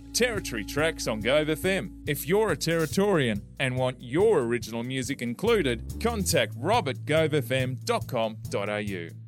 Territory Tracks on Gove FM. If you're a Territorian and want your original music included, contact rob@govefm.com.au.